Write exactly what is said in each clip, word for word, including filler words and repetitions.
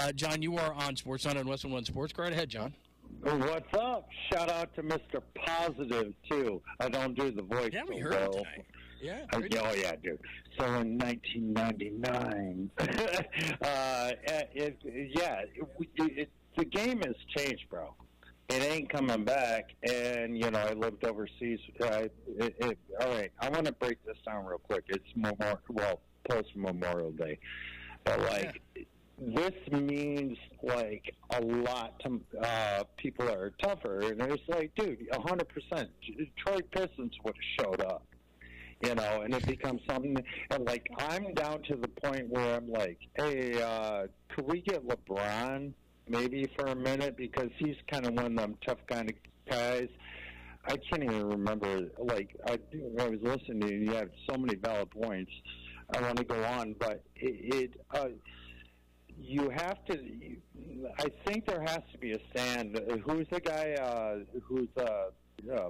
Uh, John, you are on SportsCenter on Westwood One Sports. Go right ahead, John. What's up? Shout out to Mister Positive, too. I don't do the voice. Yeah, we so heard it well. tonight. Yeah. Uh, oh, yeah, dude. So in nineteen ninety-nine, uh, it, yeah, it, it, the game has changed, bro. It ain't coming back. And, you know, I lived overseas. Uh, it, it, all right, I want to break this down real quick. It's Memorial, well, post-Memorial Day. But, like, yeah. This means, like, a lot to uh, people that are tougher. And it's like, dude, one hundred percent. Detroit Pistons would have showed up. You know, and it becomes something, and like, I'm down to the point where I'm like, hey, uh, could we get LeBron maybe for a minute? Because he's kind of one of them tough kind of guys. I can't even remember, like, I, I was listening to you, you have so many valid points. I want to go on, but it, it uh, you have to, I think there has to be a stand. Who's the guy uh, who's uh, uh,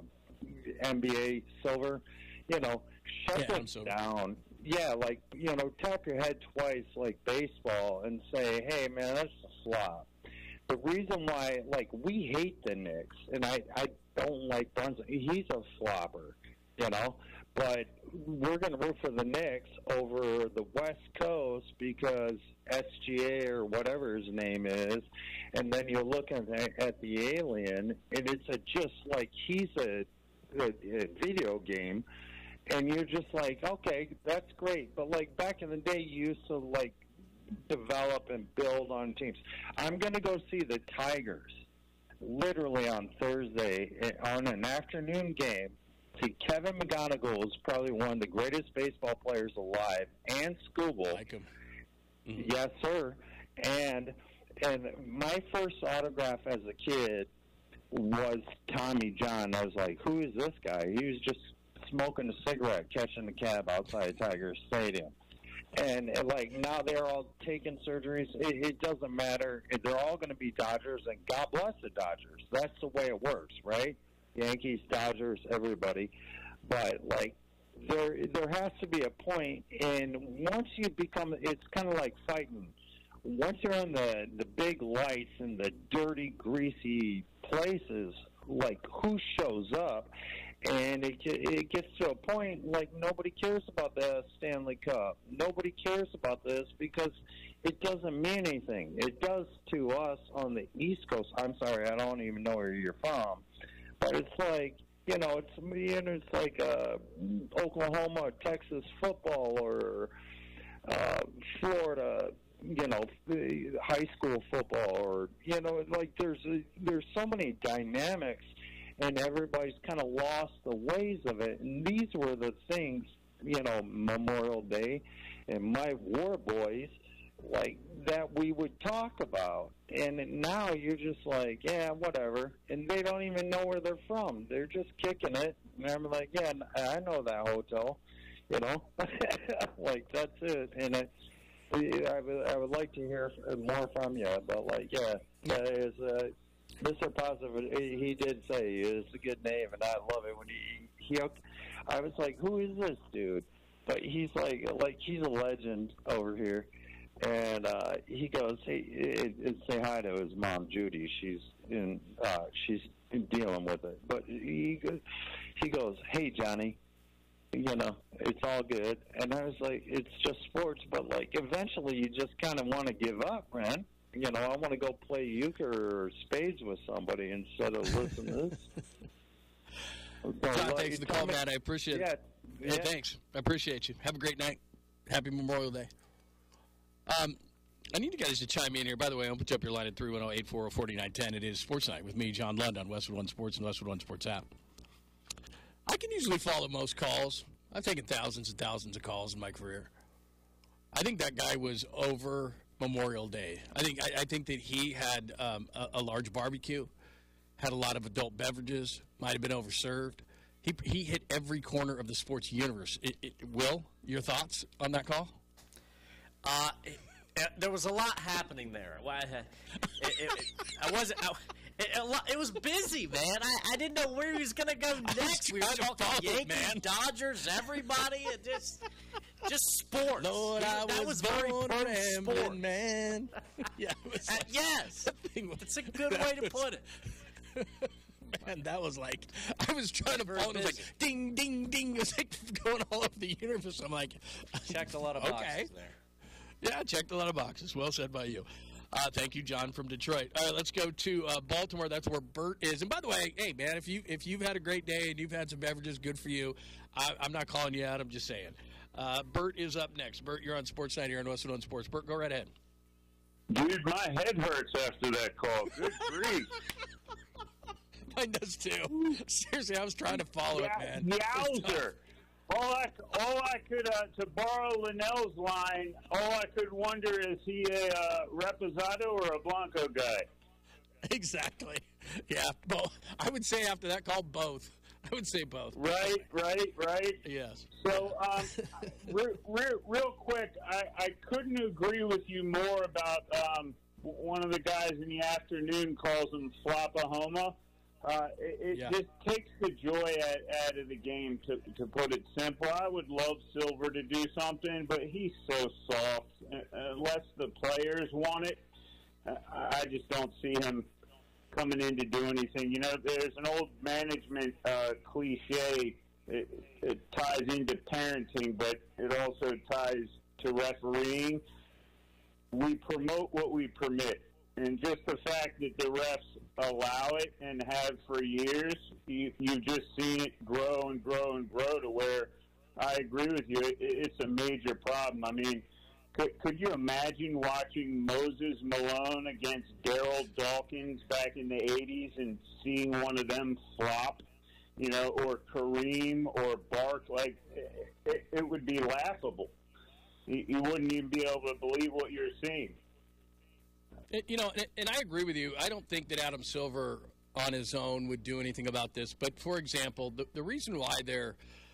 N B A Silver? You know, shut yeah, it down. Yeah, like, you know, tap your head twice like baseball and say, hey, man, that's a flop. The reason why, like, we hate the Knicks, and I, I don't like Brunson. He's a flopper, you know. But we're going to root for the Knicks over the West Coast because S G A or whatever his name is, and then you're looking at, at the alien, and it's a, just like he's a, a, a video game. And you're just like, okay, that's great. But, like, back in the day, you used to, like, develop and build on teams. I'm going to go see the Tigers literally on Thursday on an afternoon game. See, Kevin McGonigal is probably one of the greatest baseball players alive, and Scooble. Like him. Mm-hmm. Yes, sir. And, and my first autograph as a kid was Tommy John. I was like, who is this guy? He was just smoking a cigarette, catching the cab outside Tiger Stadium. And, and, like, now they're all taking surgeries. It, it doesn't matter. They're all going to be Dodgers, and God bless the Dodgers. That's the way it works, right? Yankees, Dodgers, everybody. But, like, there there has to be a point, and once you become, it's kind of like fighting. Once you're on the, the big lights and the dirty, greasy places, like, who shows up? And it it gets to a point like nobody cares about the Stanley Cup. Nobody cares about this because it doesn't mean anything. It does to us on the East Coast. I'm sorry, I don't even know where you're from, but it's like, you know, it's you know, it's like uh, Oklahoma, or Texas football, or uh, Florida, you know, high school football, or you know, like there's there's so many dynamics. And everybody's kind of lost the ways of it. And these were the things, you know, Memorial Day and my war boys, like, that we would talk about. And now you're just like, yeah, whatever. And they don't even know where they're from. They're just kicking it. And I'm like, yeah, I know that hotel, you know. Like, that's it. And it, I, would, I would like to hear more from you. But, like, yeah, that is... Uh, Mister Positive, he did say it's a good name, and I love it when he, he. I was like, who is this dude? But he's like, like he's a legend over here, and uh, he goes, hey, it, it, say hi to his mom, Judy. She's in, uh, she's dealing with it. But he, he goes, hey, Johnny, you know, it's all good. And I was like, it's just sports, but like eventually you just kind of want to give up, man. You know, I want to go play euchre or spades with somebody instead of listen to this. John, John thanks for the call, me, man. I appreciate yeah, it. Yeah. Hey, thanks. I appreciate you. Have a great night. Happy Memorial Day. Um, I need you guys to chime in here. By the way, I'll put you up your line at three one zero, eight four zero, four nine one zero. It is Sports Night with me, John Lund, on Westwood One Sports and Westwood One Sports app. I can usually follow most calls. I've taken thousands and thousands of calls in my career. I think that guy was over Memorial Day. I think I, I think that he had um, a, a large barbecue, had a lot of adult beverages, might have been overserved. He he hit every corner of the sports universe. It, it, Will, your thoughts on that call? Uh, it, it, there was a lot happening there. It, it, I wasn't. I, it, it was busy, man. I, I didn't know where he was going to go next. We were talking Yankees, man. Dodgers, everybody. It just Just sports. Lord, I that was, was very born pro a sport. rambling man. Yeah, it was Uh, like, yes, thing was- it's a good that way to was- put it. Man, that was like, I was trying to Very follow, and it was busy. like, ding, ding, ding. It was like going all over the universe. I'm like, Checked a lot of okay. boxes there. Yeah, checked a lot of boxes. Well said by you. Uh, thank you, John from Detroit. All right, let's go to uh, Baltimore. That's where Bert is. And by the way, hey man, if you if you've had a great day and you've had some beverages, good for you. I, I'm not calling you out. I'm just saying. Uh, Bert is up next. Bert, you're on Sports Night here on Westwood One Sports. Bert, go right ahead. Dude, my head hurts after that call. Good grief. Mine does too. Seriously, I was trying to follow it, man. Yowzer. All I, all I could, uh, to borrow Linnell's line, all I could wonder is he a uh, Reposado or a Blanco guy? Exactly. Yeah. Both. I would say after that call, both. I would say both. Right, right, right. Yes. So, um, re- re- real quick, I, I couldn't agree with you more about um, one of the guys in the afternoon calls him Flopahoma. Uh, it it Yeah. just takes the joy out, out of the game, to, to put it simple. I would love Silver to do something, but he's so soft. Uh, Unless the players want it, uh, I just don't see him coming in to do anything. You know, there's an old management uh, cliche. It, it ties into parenting, but it also ties to refereeing. We promote what we permit. And just the fact that the refs allow it and have for years, you, you've just seen it grow and grow and grow to where I agree with you. It, it's a major problem. I mean, could, could you imagine watching Moses Malone against Daryl Dawkins back in the eighties and seeing one of them flop, you know, or Kareem or Bark? Like, it, it would be laughable. You, you wouldn't even be able to believe what you're seeing. It- You know, and, and I agree with you. I don't think that Adam Silver on his own would do anything about this. But, for example, the, the reason why they're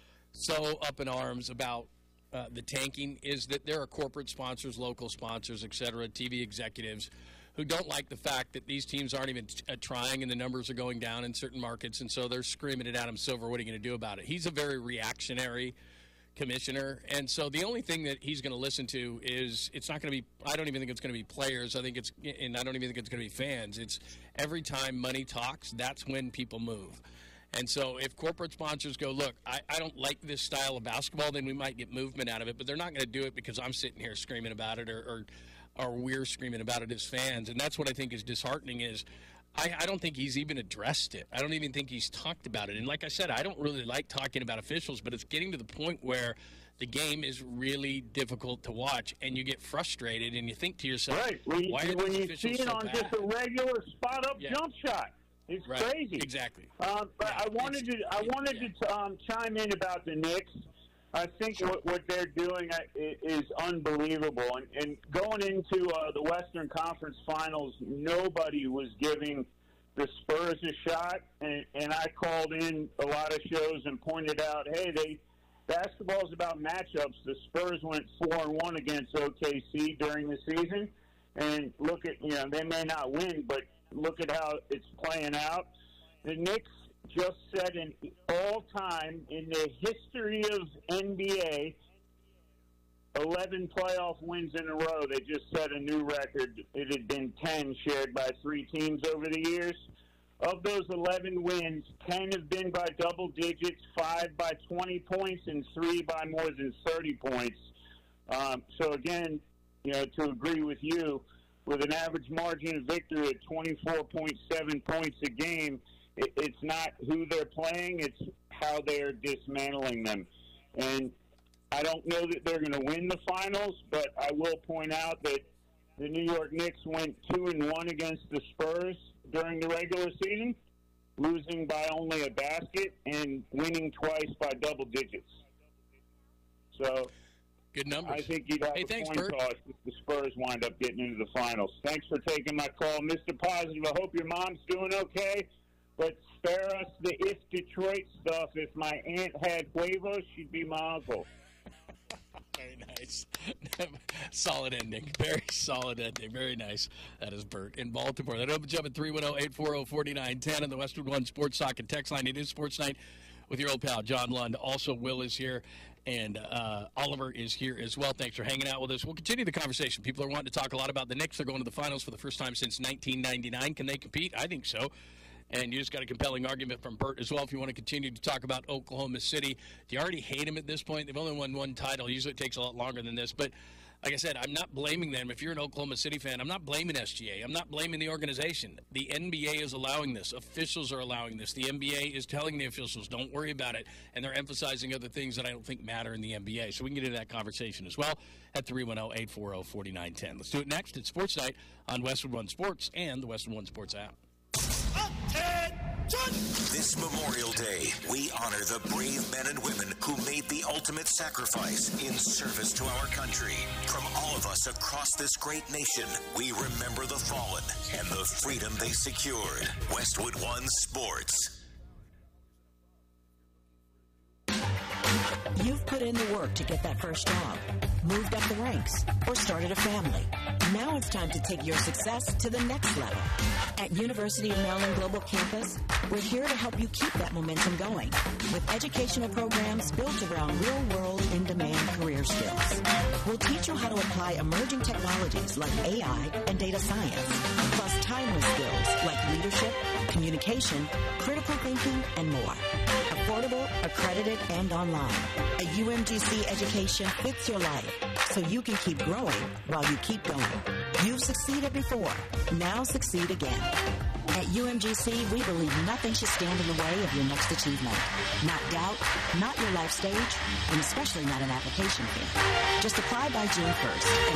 so up in arms about uh, the tanking is that there are corporate sponsors, local sponsors, et cetera, T V executives who don't like the fact that these teams aren't even uh, trying and the numbers are going down in certain markets. And so they're screaming at Adam Silver, what are you going to do about it? He's a very reactionary commissioner, and so the only thing that he's going to listen to is it's not going to be I don't even think it's going to be players. I think it's and I don't even think it's going to be fans. It's every time money talks, that's when people move. And so if corporate sponsors go, look, I, I don't like this style of basketball, then we might get movement out of it, but they're not going to do it because I'm sitting here screaming about it or, or or we're screaming about it as fans. And that's what I think is disheartening is I, I don't think he's even addressed it. I don't even think he's talked about it. And like I said, I don't really like talking about officials, but it's getting to the point where the game is really difficult to watch, and you get frustrated, and you think to yourself, Right. When you, why are when these you officials see it so on bad? just a regular spot-up Yeah. jump shot, it's Right. crazy. Exactly. Um, but Yeah, I wanted it's- to I wanted yeah. to um, chime in about the Knicks. I think what, what they're doing uh, i- is unbelievable. And, and going into uh, the Western Conference Finals, nobody was giving the Spurs a shot. And, and I called in a lot of shows and pointed out, hey, they basketball is about matchups. The Spurs went four and one against O K C during the season, and look at you know they may not win, but look at how it's playing out. The Knicks just set an all-time in the history of N B A eleven playoff wins in a row. They just set a new record. It had been ten shared by three teams over the years. Of those eleven wins, ten have been by double digits, five by twenty points, and three by more than thirty points. Um, so again, you know, to agree with you, with an average margin of victory at twenty-four point seven points a game, it, it's not who they're playing, it's how they're dismantling them. And I don't know that they're going to win the finals, but I will point out that the New York Knicks went two and one against the Spurs during the regular season, losing by only a basket and winning twice by double digits. So Good numbers. I think you'd have Hey, a thanks, coin Bert. toss if the Spurs wind up getting into the finals. Thanks for taking my call, Mister Positive. I hope your mom's doing okay, but spare us the if Detroit stuff. If my aunt had huevos, she'd be my uncle. Very nice. Solid ending. Very solid ending. Very nice. That is Bert in Baltimore. That opens up at three one zero, eight four zero, four nine one zero on the Westwood One Sports Talk and Text Line. It is Sports Night with your old pal, John Lund. Also, Will is here, and uh, Oliver is here as well. Thanks for hanging out with us. We'll continue the conversation. People are wanting to talk a lot about the Knicks. They're going to the finals for the first time since nineteen ninety-nine. Can they compete? I think so. And you just got a compelling argument from Bert as well if you want to continue to talk about Oklahoma City. Do you already hate them at this point? They've only won one title. Usually it takes a lot longer than this. But like I said, I'm not blaming them. If you're an Oklahoma City fan, I'm not blaming S G A. I'm not blaming the organization. The N B A is allowing this. Officials are allowing this. The N B A is telling the officials, don't worry about it. And they're emphasizing other things that I don't think matter in the N B A. So we can get into that conversation as well at three one zero, eight four zero, four nine one zero. Let's do it next. It's Sports Night on Westwood One Sports and the Westwood One Sports app. This Memorial Day, we honor the brave men and women who made the ultimate sacrifice in service to our country. From all of us across this great nation, we remember the fallen and the freedom they secured. Westwood One Sports. You've put in the work to get that first job, moved up the ranks, or started a family. Now it's time to take your success to the next level. At University of Maryland Global Campus, we're here to help you keep that momentum going with educational programs built around real-world, in-demand career skills. We'll teach you how to apply emerging technologies like A I and data science, plus timeless skills like leadership, communication, critical thinking, and more. Affordable, accredited, and online. A U M G C education fits your life, so you can keep growing while you keep going. You've succeeded before. Now succeed again. At U M G C, we believe nothing should stand in the way of your next achievement. Not doubt, not your life stage, and especially not an application fee. Just apply by June first.